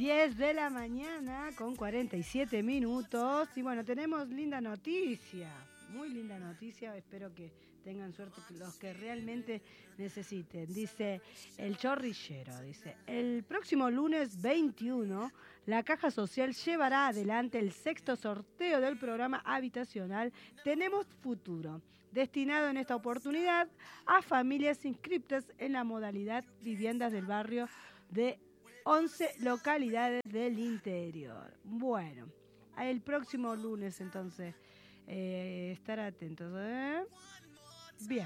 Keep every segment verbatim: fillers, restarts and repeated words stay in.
diez de la mañana con cuarenta y siete minutos. Y bueno, tenemos linda noticia, muy linda noticia. Espero que tengan suerte los que realmente necesiten. Dice el chorrillero, dice, el próximo lunes veintiuno, la Caja Social llevará adelante el sexto sorteo del programa habitacional Tenemos Futuro, destinado en esta oportunidad a familias inscriptas en la modalidad Viviendas del Barrio de once localidades del interior. Bueno, el próximo lunes entonces, eh, estar atentos. ¿eh? Bien.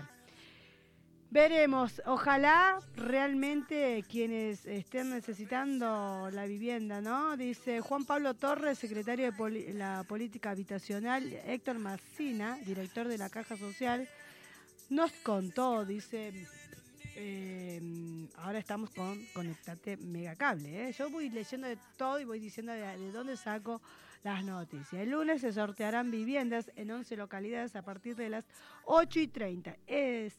Veremos, ojalá realmente quienes estén necesitando la vivienda, ¿no? Dice Juan Pablo Torres, secretario de Poli- la Política Habitacional, Héctor Marcina, director de la Caja Social, nos contó, dice, eh, ahora estamos con Conectate Megacable, ¿eh? Yo voy leyendo de todo y voy diciendo de, de dónde saco las noticias. El lunes se sortearán viviendas en once localidades a partir de las ocho y treinta. Es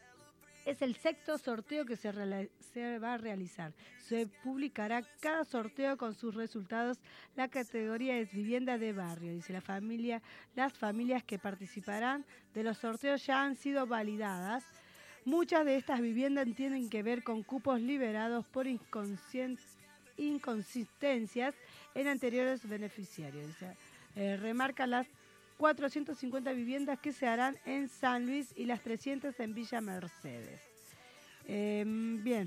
Es el sexto sorteo que se, reala- se va a realizar. Se publicará cada sorteo con sus resultados. La categoría es vivienda de barrio. Dice la familia, las familias que participarán de los sorteos ya han sido validadas. Muchas de estas viviendas tienen que ver con cupos liberados por inconscien- inconsistencias en anteriores beneficiarios. Dice, eh, remarca las cuatrocientas cincuenta viviendas que se harán en San Luis y las trescientas en Villa Mercedes. Eh, bien,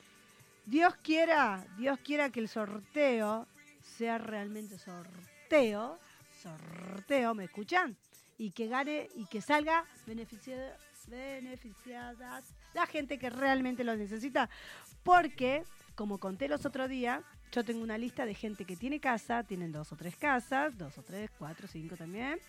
Dios quiera, Dios quiera que el sorteo sea realmente sorteo, sorteo, ¿me escuchan? Y que gane y que salga beneficia- beneficiadas la gente que realmente lo necesita, porque, como conté los otros días, yo tengo una lista de gente que tiene casa, tienen dos o tres casas, dos o tres, cuatro, cinco también.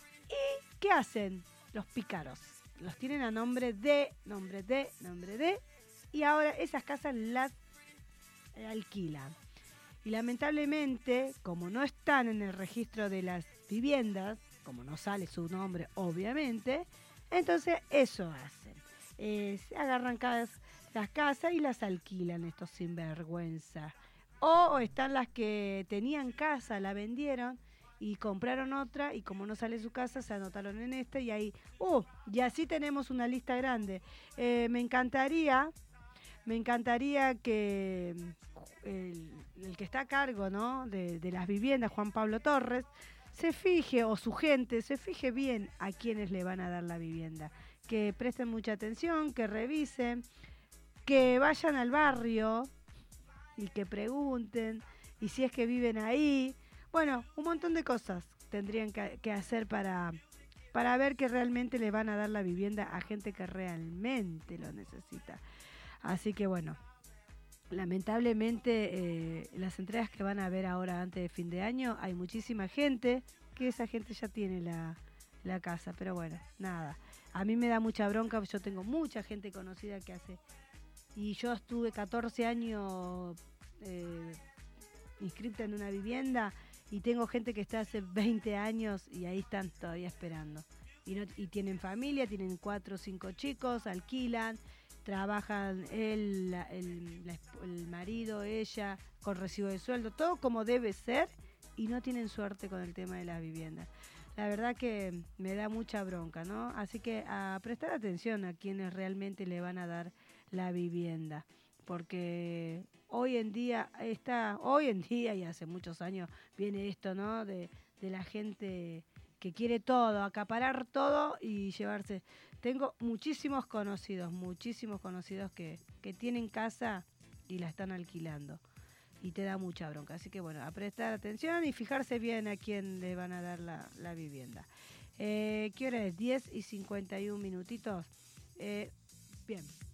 ¿Y qué hacen los pícaros? Los tienen a nombre de, nombre de, nombre de, y ahora esas casas las eh, alquilan. Y lamentablemente, como no están en el registro de las viviendas, como no sale su nombre, obviamente, entonces eso hacen. Eh, se agarran cada, las casas y las alquilan estos sinvergüenza. O, o están las que tenían casa, la vendieron y compraron otra y como no sale su casa se anotaron en esta y ahí, uh, y así tenemos una lista grande. Eh, me encantaría, me encantaría que el, el que está a cargo, ¿no? de, de las viviendas, Juan Pablo Torres, se fije, o su gente, se fije bien a quienes le van a dar la vivienda. Que presten mucha atención, que revisen, que vayan al barrio y que pregunten, y si es que viven ahí. Bueno, un montón de cosas tendrían que, que hacer para, para ver que realmente le van a dar la vivienda a gente que realmente lo necesita. Así que bueno, lamentablemente eh, las entregas que van a haber ahora antes de fin de año, hay muchísima gente que esa gente ya tiene la, la casa, pero bueno, nada. A mí me da mucha bronca, yo tengo mucha gente conocida que hace, y yo estuve catorce años eh, inscripta en una vivienda y tengo gente que está hace veinte años y ahí están todavía esperando. Y, no, y tienen familia, tienen cuatro o cinco chicos, alquilan, trabajan él, la, el, la, el marido, ella, con recibo de sueldo, todo como debe ser, y no tienen suerte con el tema de las viviendas. La verdad que me da mucha bronca, ¿no? Así que a prestar atención a quienes realmente le van a dar la vivienda, porque hoy en día está, hoy en día y hace muchos años viene esto, ¿no? De, de la gente que quiere todo, acaparar todo y llevarse. Tengo muchísimos conocidos, muchísimos conocidos que, que tienen casa y la están alquilando. Y te da mucha bronca. Así que bueno, a prestar atención y fijarse bien a quién le van a dar la, la vivienda. Eh, ¿Qué hora es? diez y cincuenta y un minutitos. Eh, bien.